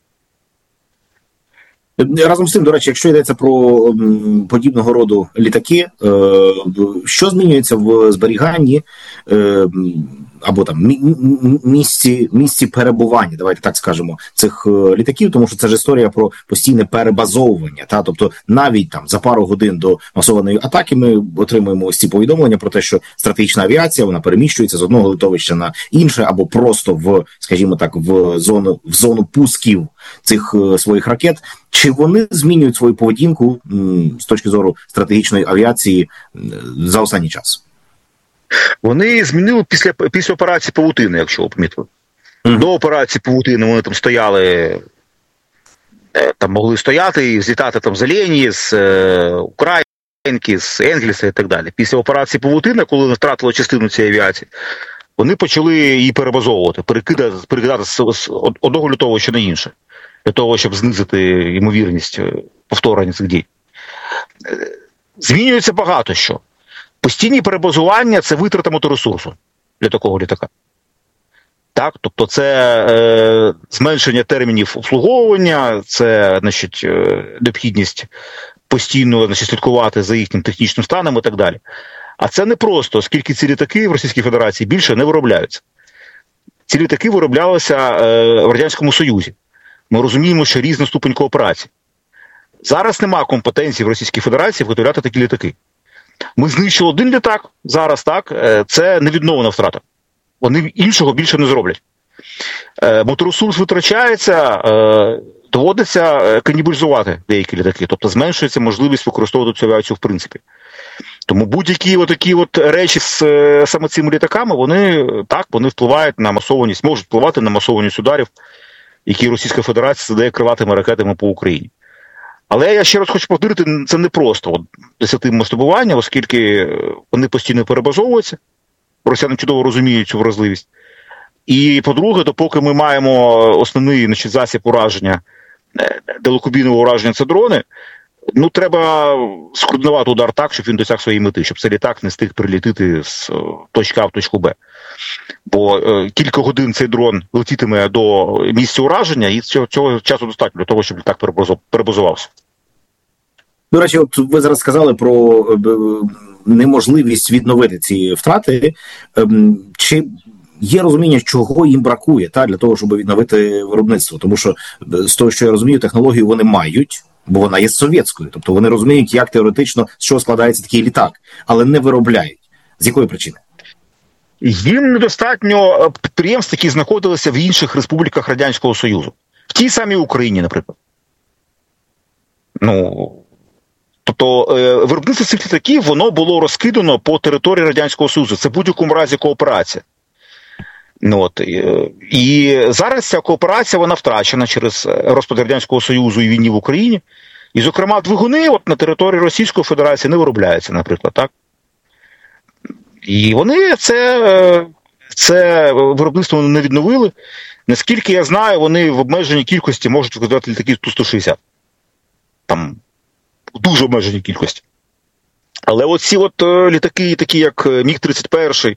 Разом з тим, до речі, якщо йдеться про подібного роду літаки, що змінюється в зберіганні або там місці перебування, давайте так скажемо, цих літаків, тому що це ж історія про постійне перебазовування. Тобто навіть там за пару годин до масованої атаки ми отримуємо ось ці повідомлення про те, що стратегічна авіація, вона переміщується з одного литовища на інше, або просто скажімо так, в зону пусків цих своїх ракет. Чи вони змінюють свою поведінку з точки зору стратегічної авіації за останній час? Вони змінили після операції «Павутина», якщо ви помітили. До операції «Павутина» вони там стояли, там могли стояти і злітати там з Оленії, з Українки, з Енгельса і так далі. Після операції «Павутина», коли вони втратили частину цієї авіації, вони почали її перебазовувати, перекидати з одного литовища на інше, для того, щоб знизити ймовірність повторення цих дій. Змінюється багато що. Постійні перебазування – це витрата моторесурсу для такого літака. Так? Тобто це зменшення термінів обслуговування, це, необхідність постійно, значить, слідкувати за їхнім технічним станом і так далі. А це не просто, оскільки ці літаки в Російській Федерації більше не виробляються. Ці літаки вироблялися в Радянському Союзі. Ми розуміємо, що різний ступень кооперації. Зараз немає компетенції в Російській Федерації виготовляти такі літаки. Ми знищили один літак, зараз так, це невідновна втрата. Вони іншого більше не зроблять. Моторесурс витрачається, доводиться канібалізувати деякі літаки, тобто зменшується можливість використовувати цю авіацію в принципі. Тому будь-які отакі речі з саме цими літаками, вони впливають на масованість, можуть впливати на масованість ударів, які Російська Федерація задає крилатими ракетами по Україні. Але я ще раз хочу повторити, це не просто десятим масштабування, оскільки вони постійно перебазовуються, росіяни чудово розуміють цю вразливість. І, по-друге, допоки ми маємо основний засіб ураження, далекобійного ураження – це дрони, треба скоординувати удар так, щоб він досяг своєї мети, щоб цей літак не встиг прилітити з точки А в точку Б. Бо кілька годин цей дрон летітиме до місця ураження, і цього часу достатньо для того, щоб літак перебазувався. До речі, от ви зараз сказали про неможливість відновити ці втрати. Чи є розуміння, чого їм бракує для того, щоб відновити виробництво? Тому що, з того, що я розумію, технологію вони мають, бо вона є совєтською. Тобто вони розуміють, як теоретично, з чого складається такий літак, але не виробляють. З якої причини? Їм недостатньо підприємств, які знаходилися в інших республіках Радянського Союзу. В тій самій Україні, наприклад. Тобто виробництво цих літаків, воно було розкидано по території Радянського Союзу. Це в будь-якому разі кооперація. І зараз ця кооперація, вона втрачена через розпад Радянського Союзу і війні в Україні. І, зокрема, двигуни на території Російської Федерації не виробляються, наприклад, так? І вони це виробництво не відновили. Наскільки я знаю, вони в обмеженій кількості можуть викладати літаки Ту-160. Там дуже обмеженій кількості. Але оці літаки, такі як Міг-31,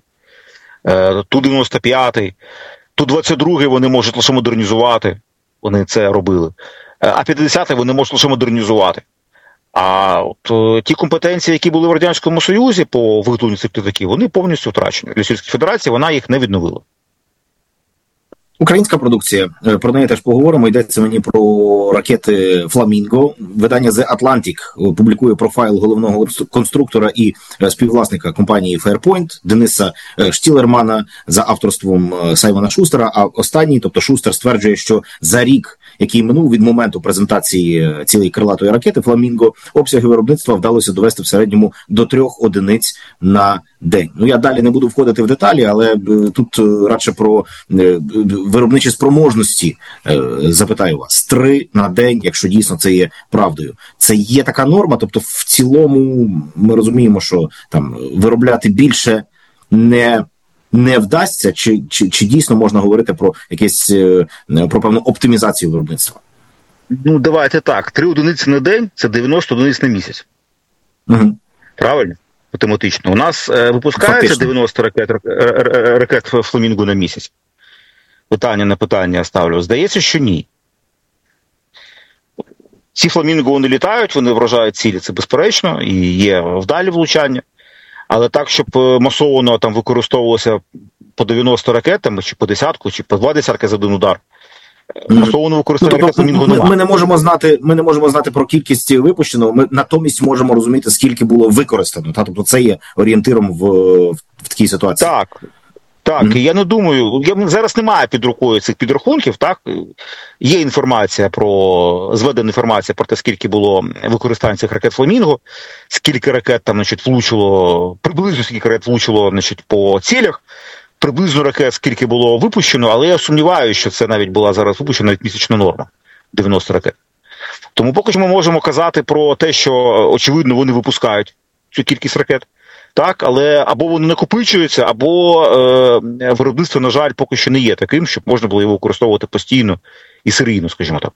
Ту-95, Ту-22 вони можуть лише модернізувати. Вони це робили. А-50 вони можуть лише модернізувати. А ті компетенції, які були в Радянському Союзі по виготовленню цих літаків, вони повністю втрачені. Російська Федерація, вона їх не відновила. Українська продукція, про неї теж поговоримо. Йдеться мені про ракети «Фламінго». Видання The Atlantic публікує профайл головного конструктора і співвласника компанії Fairpoint Дениса Штілермана за авторством Саймона Шустера. А останній, тобто Шустер, стверджує, що за рік, який минув від моменту презентації цієї крилатої ракети «Фламінго», обсяги виробництва вдалося довести в середньому до 3 одиниць на день. Я далі не буду входити в деталі, але тут радше про виробничі спроможності запитаю вас. 3 на день, якщо дійсно це є правдою. Це є така норма? Тобто в цілому ми розуміємо, що там виробляти більше не вдасться? Чи дійсно можна говорити про про певну оптимізацію виробництва? Давайте так. 3 одиниці на день – це 90 одиниць на місяць. Угу. Правильно? Математично. У нас випускається 90 ракет «Фламінго» на місяць. Питання на питання ставлю. Здається, що ні. Ці «Фламінго» вони літають, вони вражають цілі, це безперечно, і є вдалі влучання. Але так, щоб масово там використовувалося по 90 ракетами, чи по десятку, чи по 2 десятки за один удар, масово використання ракет «Фламінго» немає. Ми не можемо знати про кількість випущеного, ми натомість можемо розуміти, скільки було використано. Тобто це є орієнтиром в такій ситуації. Так, і я не думаю, зараз немає під рукою цих підрахунків, так? Є зведена інформація про те, скільки було використання цих ракет «Фламінго», скільки ракет там, влучило, приблизно скільки ракет влучило, по цілях, приблизно ракет скільки було випущено, але я сумніваюся, що це навіть була зараз випущена навіть місячна норма, 90 ракет. Тому поки що ми можемо казати про те, що, очевидно, вони випускають цю кількість ракет. Так, але або вони накопичуються, або виробництво, на жаль, поки що не є таким, щоб можна було його використовувати постійно і серійно, скажімо так.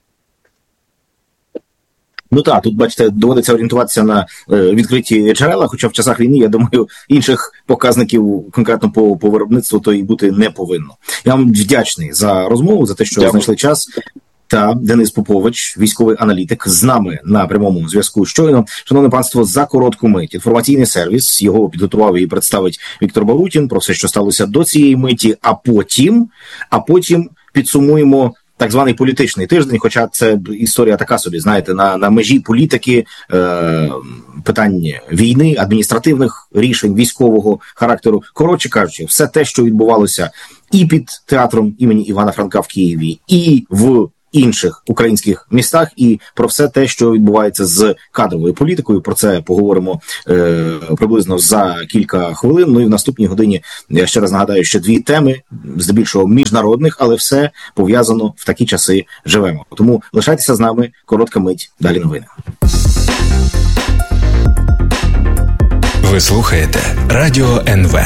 Тут, бачите, доводиться орієнтуватися на відкриті джерела, хоча в часах війни, я думаю, інших показників конкретно по виробництву то і бути не повинно. Я вам вдячний за розмову, за те, що знайшли час. та Денис Попович, військовий аналітик, з нами на прямому зв'язку щойно. Шановне панство, за коротку мить. Інформаційний сервіс, його підготував і представить Віктор Баутін про все, що сталося до цієї миті, а потім підсумуємо так званий політичний тиждень, хоча це історія така собі, знаєте, на межі політики, питань війни, адміністративних рішень, військового характеру. Коротше кажучи, все те, що відбувалося і під театром імені Івана Франка в Києві, і в інших українських містах, і про все те, що відбувається з кадровою політикою. Про це поговоримо приблизно за кілька хвилин. Ну і в наступній годині, я ще раз нагадаю, ще 2 теми, здебільшого міжнародних, але все пов'язано, в такі часи живемо. Тому лишайтеся з нами, коротка мить, далі новини. Ви слухаєте Радіо НВ.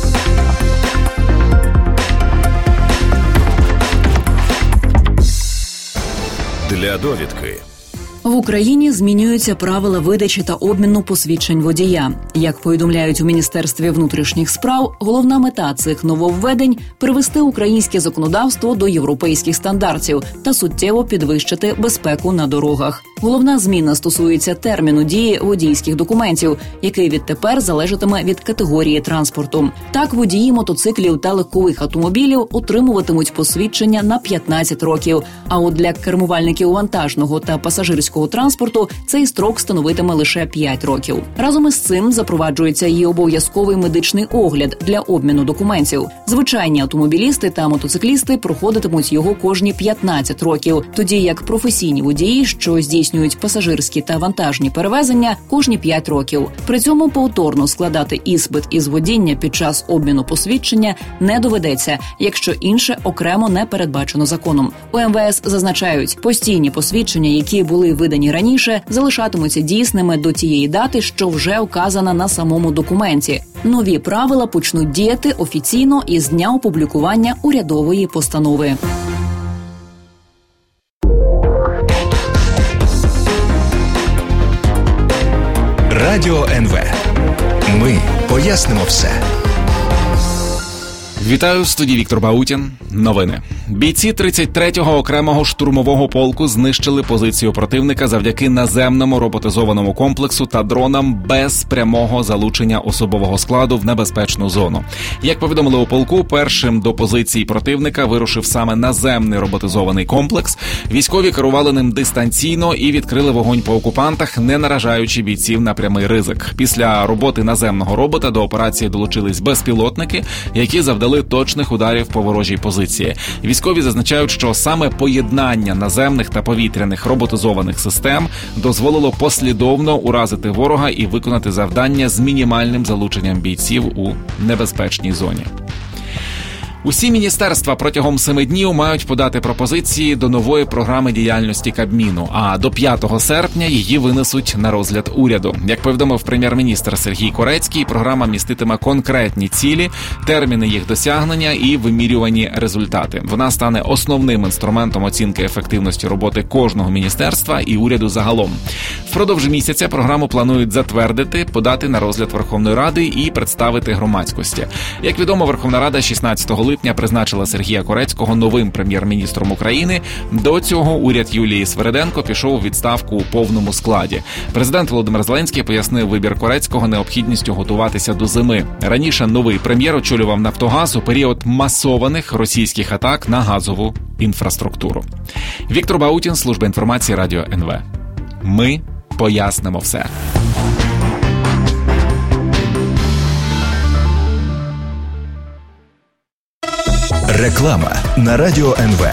Для довідки. В Україні змінюються правила видачі та обміну посвідчень водія. Як повідомляють у Міністерстві внутрішніх справ, головна мета цих нововведень – привести українське законодавство до європейських стандартів та суттєво підвищити безпеку на дорогах. Головна зміна стосується терміну дії водійських документів, який відтепер залежатиме від категорії транспорту. Так, водії мотоциклів та легкових автомобілів отримуватимуть посвідчення на 15 років, а от для кермувальників вантажного та пасажирського транспорту цей строк становитиме лише 5 років. Разом із цим запроваджується і обов'язковий медичний огляд для обміну документів. Звичайні автомобілісти та мотоциклісти проходитимуть його кожні 15 років, тоді як професійні водії, що здійснюють пасажирські та вантажні перевезення, кожні 5 років. При цьому повторно складати іспит із водіння під час обміну посвідчення не доведеться, якщо інше окремо не передбачено законом. У МВС зазначають, постійні посвідчення, які були видані раніше, залишатимуться дійсними до тієї дати, що вже вказана на самому документі. Нові правила почнуть діяти офіційно із дня опублікування урядової постанови. Радіо НВ. Ми пояснимо все. Вітаю, в студії Віктор Баутін. Новини. Бійці 33-го окремого штурмового полку знищили позицію противника завдяки наземному роботизованому комплексу та дронам без прямого залучення особового складу в небезпечну зону. Як повідомили у полку, першим до позиції противника вирушив саме наземний роботизований комплекс. Військові керували ним дистанційно і відкрили вогонь по окупантах, не наражаючи бійців на прямий ризик. Після роботи наземного робота до операції долучились безпілотники, які завдали точних ударів по ворожій позиції. Військові зазначають, що саме поєднання наземних та повітряних роботизованих систем дозволило послідовно уразити ворога і виконати завдання з мінімальним залученням бійців у небезпечній зоні. Усі міністерства протягом 7 днів мають подати пропозиції до нової програми діяльності Кабміну, а до 5 серпня її винесуть на розгляд уряду. Як повідомив прем'єр-міністр Сергій Корецький, програма міститиме конкретні цілі, терміни їх досягнення і вимірювані результати. Вона стане основним інструментом оцінки ефективності роботи кожного міністерства і уряду загалом. Впродовж місяця програму планують затвердити, подати на розгляд Верховної Ради і представити громадськості. Як відомо, Верховна Рада 16 липня призначила Сергія Корецького новим прем'єр-міністром України. До цього уряд Юлії Свериденко пішов у відставку у повному складі. Президент Володимир Зеленський пояснив вибір Корецького необхідністю готуватися до зими. Раніше новий прем'єр очолював «Нафтогаз» у період масованих російських атак на газову інфраструктуру. Віктор Баутін, служба інформації Радіо НВ. Ми пояснимо все. Реклама на Радіо НВ.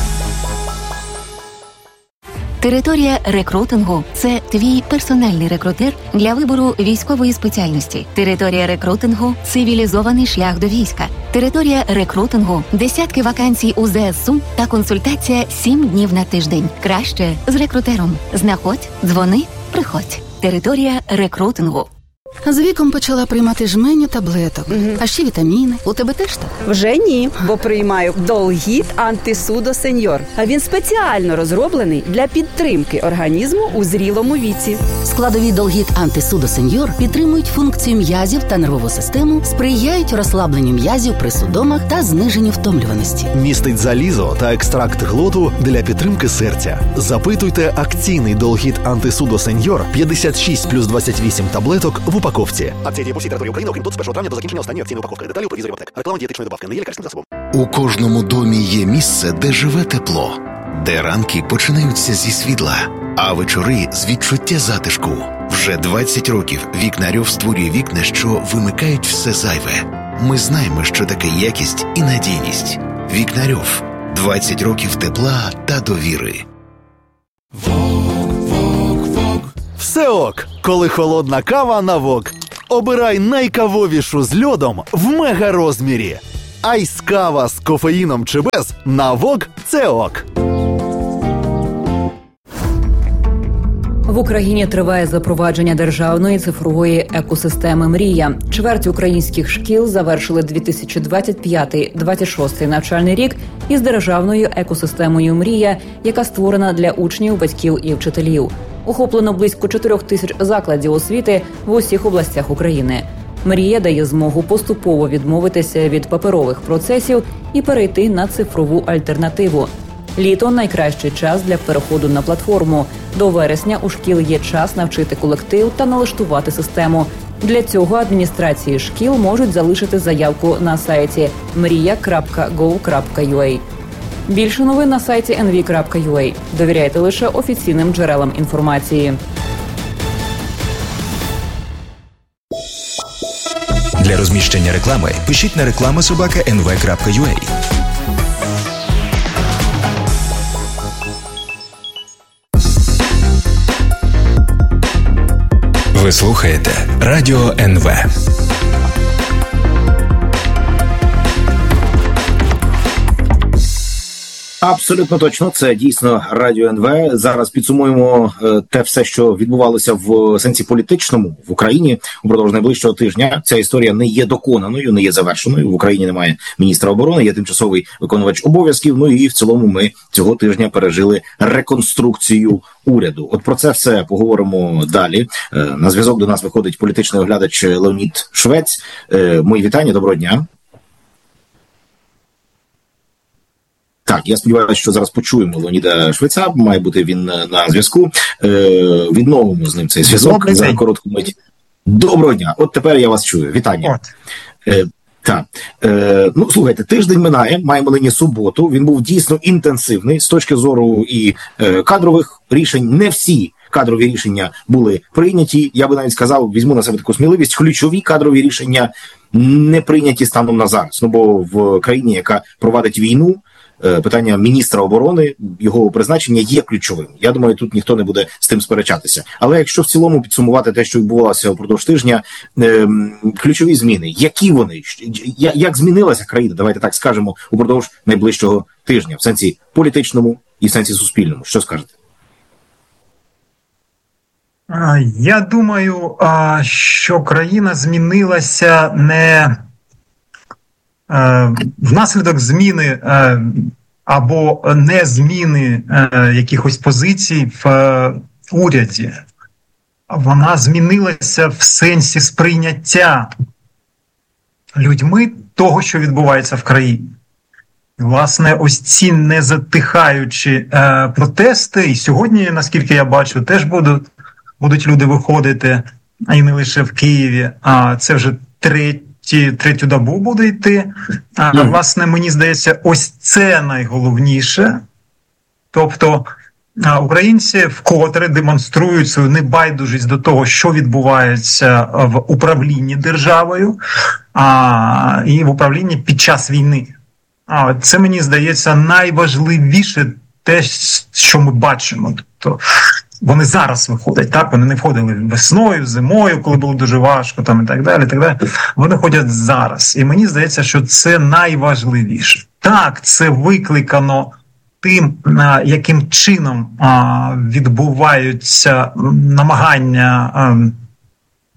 Територія рекрутингу – це твій персональний рекрутер для вибору військової спеціальності. Територія рекрутингу – цивілізований шлях до війська. Територія рекрутингу – десятки вакансій у ЗСУ та консультація 7 днів на тиждень. Краще з рекрутером. Знаходь, дзвони, приходь. Територія рекрутингу. З віком почала приймати жменю таблеток, а ще вітаміни. У тебе теж так? Вже ні, бо приймаю Долгіт Антисудо Сеньор. А він спеціально розроблений для підтримки організму у зрілому віці. Складові Долгіт Антисудо Сеньор підтримують функцію м'язів та нервову систему, сприяють розслабленню м'язів при судомах та зниженню втомлюваності. Містить залізо та екстракт глоту для підтримки серця. Запитуйте акційний Долгіт Антисудо Сеньор 56 плюс 28 таблеток в упаковці. Акція діє по всій території України, окрім тут з 1 травня до закінчення останньої акційної упаковки. Деталі у телевізорі аптек. Реклама дієтичної добавки не є лікарським засобом. У кожному домі є місце, де живе тепло, де ранки починаються зі світла, а вечори з відчуття затишку. Вже 20 років Вікнарьов створює вікна, що вимикають все зайве. Ми знаємо, що таке якість і надійність. Вікнарьов. 20 років тепла та довіри. Все ок, коли холодна кава на вок. Обирай найкавовішу з льодом в мега-розмірі. Айс-кава з кофеїном чи без на вок – це ок. В Україні триває запровадження державної цифрової екосистеми «Мрія». Чверть українських шкіл завершили 2025-26 навчальний рік із державною екосистемою «Мрія», яка створена для учнів, батьків і вчителів. Охоплено близько 4 тисяч закладів освіти в усіх областях України. «Мрія» дає змогу поступово відмовитися від паперових процесів і перейти на цифрову альтернативу. Літо – найкращий час для переходу на платформу. До вересня у шкіл є час навчити колектив та налаштувати систему. Для цього адміністрації шкіл можуть залишити заявку на сайті mriya.gov.ua. Більше новин на сайті nv.ua. Довіряйте лише офіційним джерелам інформації. Для розміщення реклами пишіть на reklama@nv.ua. Ви слухаєте Радіо НВ. Абсолютно точно, це дійсно Радіо НВ. Зараз підсумуємо те все, що відбувалося в сенсі політичному в Україні упродовж найближчого тижня. Ця історія не є доконаною, не є завершеною. В Україні немає міністра оборони, є тимчасовий виконувач обов'язків. Ну і в цілому ми цього тижня пережили реконструкцію уряду. От про це все поговоримо далі. На зв'язок до нас виходить політичний оглядач Леонід Швець. Мої вітання, доброго дня. Так, я сподіваюся, що зараз почуємо Леоніда Швеця, має бути він на зв'язку. Відновимо з ним цей зв'язок за коротку мить. Доброго дня, от тепер я вас чую. Вітання. Так. Ну, слухайте, тиждень минає, маємо нині суботу, він був дійсно інтенсивний з точки зору і кадрових рішень. Не всі кадрові рішення були прийняті, я би навіть сказав, візьму на себе таку сміливість, ключові кадрові рішення не прийняті станом на зараз. Ну, бо в країні, яка провадить війну, питання міністра оборони, його призначення є ключовим. Я думаю, тут ніхто не буде з тим сперечатися. Але якщо в цілому підсумувати те, що відбувалося впродовж тижня, ключові зміни, які вони? Як змінилася країна, давайте так скажемо, упродовж найближчого тижня, в сенсі політичному і в сенсі суспільному? Що скажете? Я думаю, що країна змінилася не внаслідок зміни або не зміни якихось позицій в уряді. Вона змінилася в сенсі сприйняття людьми того, що відбувається в країні. Власне, ось ці незатихаючі протести, і сьогодні, наскільки я бачу, теж будуть люди виходити, і не лише в Києві, а це вже третю добу буде йти. Власне, мені здається, ось це найголовніше. Тобто українці вкотре демонструють свою небайдужість до того, що відбувається в управлінні державою і в управлінні під час війни. Це, мені здається, найважливіше те, що ми бачимо. Тобто вони зараз виходять, так? Вони не входили весною, зимою, коли було дуже важко, там, і так далі, і так далі. Вони ходять зараз. І мені здається, що це найважливіше. Так, це викликано тим, яким чином відбуваються намагання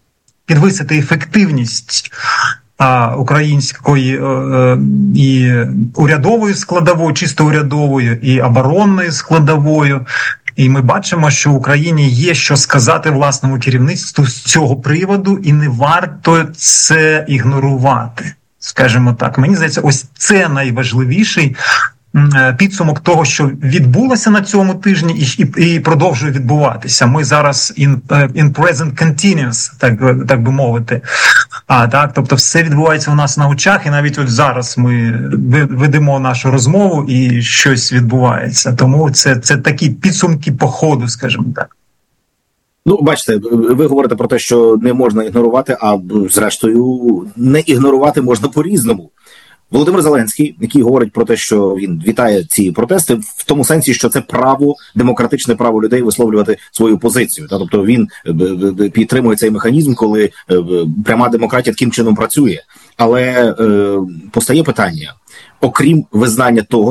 підвисити ефективність української і урядової складової, чисто урядової, і оборонної складової. І ми бачимо, що в Україні є що сказати власному керівництву з цього приводу, і не варто це ігнорувати. Скажімо так, мені здається, ось це найважливіший підсумок того, що відбулося на цьому тижні і продовжує відбуватися. Ми зараз in present continuous, так би мовити. Тобто все відбувається у нас на очах, і навіть от зараз ми ведемо нашу розмову і щось відбувається. Тому це такі підсумки по ходу, скажімо так. Ну, бачите, ви говорите про те, що не можна ігнорувати, а зрештою не ігнорувати можна по-різному. Володимир Зеленський, який говорить про те, що він вітає ці протести в тому сенсі, що це право, демократичне право людей висловлювати свою позицію. Тобто він підтримує цей механізм, коли пряма демократія таким чином працює. Але постає питання, окрім визнання того,